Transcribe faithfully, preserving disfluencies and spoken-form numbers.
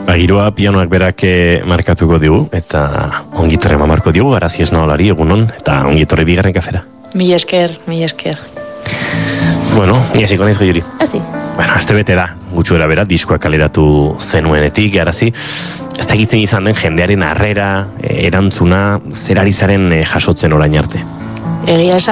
Ba, giroa pianoak berak eh, markatuko digu, eta ongitorre mamarko digu, Garazi Esnaolari, egunon, eta ongitorre bigarren kafera. Mi esker, mi esker. Bueno, ni hasiko naiz Gehiuri. Hasi. Bueno, azte bete da, gutxuera bera, diskoa kaleratu zenuenetik, Garazi. Ez da egitzen izan den jendearen harrera, eh, erantzuna, zer ari zaren eh, jasotzen orain arte. Egia esan,